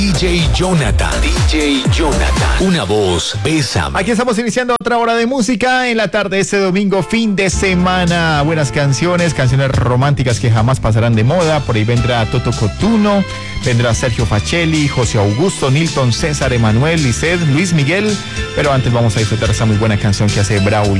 DJ Jonathan. DJ Jonathan. Una voz, Bésame. Aquí estamos iniciando otra hora de música en la tarde este domingo, fin de semana. Buenas canciones románticas que jamás pasarán de moda. Por ahí vendrá Toto Cotuno, vendrá Sergio Facelli, José Augusto, Nilton, César, Emanuel, Lisset, Luis Miguel. Pero antes vamos a disfrutar esta muy buena canción que hace Braulio.